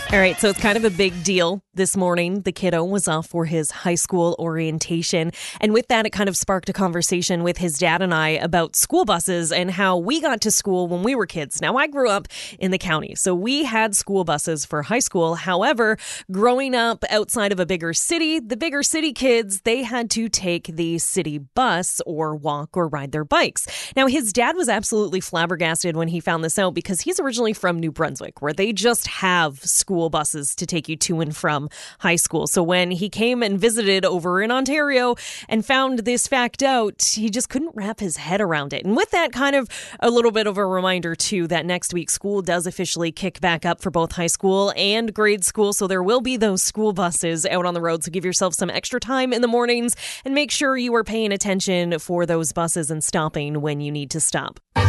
All right, so it's kind of a big deal this morning. The kiddo was off for his high school orientation. And with that, it kind of sparked a conversation with his dad and I about school buses and how we got to school when we were kids. Now, I grew up in the county, so we had school buses for high school. However, growing up outside of a bigger city, the bigger city kids, they had to take the city bus or walk or ride their bikes. Now, his dad was absolutely flabbergasted when he found this out because he's originally from New Brunswick, where they just have school buses to take you to and from high school. So when he came and visited over in Ontario and found this fact out, he just couldn't wrap his head around it. And with that, kind of a little bit of a reminder too that next week school does officially kick back up for both high school and grade school. So there will be those school buses out on the road. So give yourself some extra time in the mornings and make sure you are paying attention for those buses and stopping when you need to stop.